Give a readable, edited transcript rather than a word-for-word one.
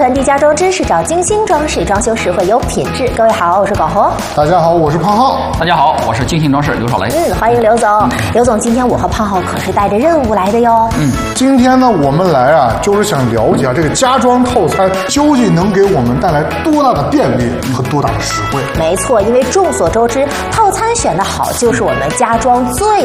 传递家装知识，找精心装饰，装修实惠有品质。各位好，我是广和。 大家好，我是胖浩。 大家好，我是精心装饰刘少雷。 欢迎刘总。刘总，今天我和胖浩可是带着任务来的哟。 今天呢，我们来啊，就是想了解这个家装套餐究竟能给我们带来多大的便利和多大的实惠。 没错，因为众所周知，套餐选得好就是我们家装最